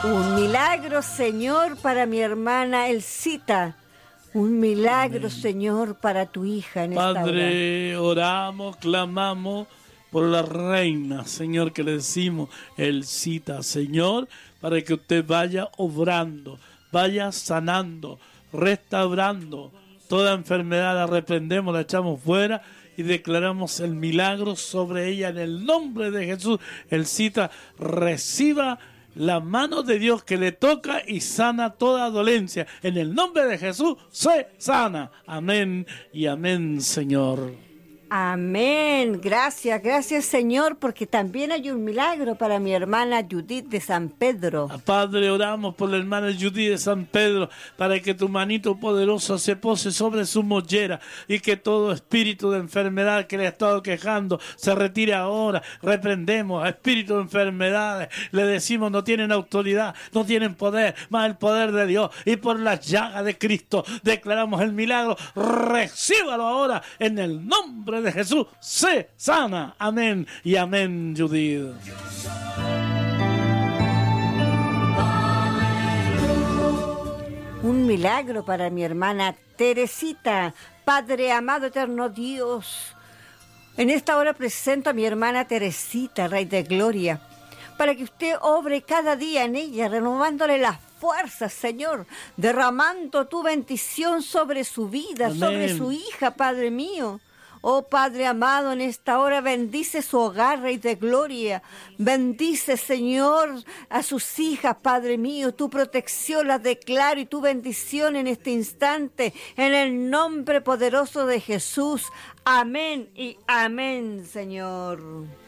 Un milagro, Señor, para mi hermana Elcita. Un milagro, amén, Señor, para tu hija en esta hora. Padre, oramos, clamamos por la reina, Señor, que le decimos Elcita, Señor, para que usted vaya obrando, vaya sanando, restaurando. Toda enfermedad la reprendemos, la echamos fuera y declaramos el milagro sobre ella en el nombre de Jesús. Elcita, reciba la mano de Dios que le toca y sana toda dolencia. En el nombre de Jesús, se sana. Amén y amén, Señor. Amén. Gracias, gracias, Señor, porque también hay un milagro para mi hermana Judith de San Pedro. Padre, oramos por la hermana Judith de San Pedro, para que tu manito poderosa se pose sobre su mollera y que todo espíritu de enfermedad que le ha estado quejando se retire ahora. Reprendemos a espíritu de enfermedades. Le decimos, no tienen autoridad, no tienen poder, más el poder de Dios. Y por la llaga de Cristo declaramos el milagro. Recíbalo ahora en el nombre de Jesús. Se sana. Amén y amén, Judith. Un milagro para mi hermana Teresita. Padre amado, eterno Dios, en esta hora presento a mi hermana Teresita, Rey de Gloria, para que usted obre cada día en ella, renovándole las fuerzas, Señor, derramando tu bendición sobre su vida, amén, sobre su hija, Padre mío. Oh Padre amado, en esta hora bendice su hogar, Rey de Gloria. Bendice, Señor, a sus hijas, Padre mío. Tu protección la declaro y tu bendición en este instante. En el nombre poderoso de Jesús. Amén y amén, Señor.